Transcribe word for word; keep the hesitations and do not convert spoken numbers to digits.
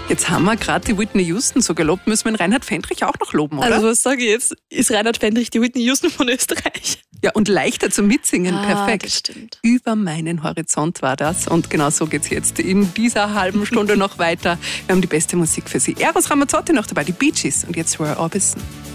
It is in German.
Jetzt haben wir gerade die Whitney Houston so gelobt, müssen wir den Reinhard Fendrich auch noch loben, oder? Also was sage ich jetzt? Ist Reinhard Fendrich die Whitney Houston von Österreich? Ja, und leichter zum Mitsingen, Ah, perfekt. das stimmt. Über meinen Horizont war das. Und genau so geht's jetzt in dieser halben Stunde noch weiter. Wir haben die beste Musik für Sie. Eros Ramazzotti noch dabei, die Bee Gees und jetzt Roy Orbison.